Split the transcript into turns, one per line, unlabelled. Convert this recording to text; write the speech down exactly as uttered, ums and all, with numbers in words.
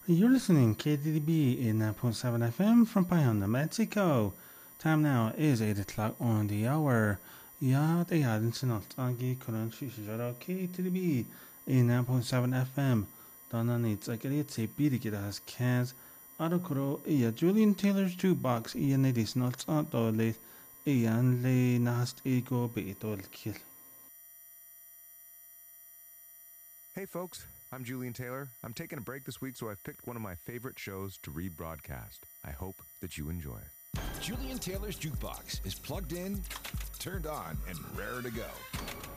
You're listening K D D B in nine point seven F M from Payanda, Mexico. Time now is eight o'clock on the hour. Ja, det är den senaste angi kunan shisha K D D B in nine point seven F M. Donna needs a great say beat has cans. Adokuro iya Julian Taylor's jukebox iya nedis nuts on dole iyan le nast ego beitol kill.
Hey folks, I'm Julian Taylor. I'm taking a break this week, so I've picked one of my favorite shows to rebroadcast. I hope that you enjoy it.
Julian Taylor's Jukebox is plugged in, turned on, and raring to go.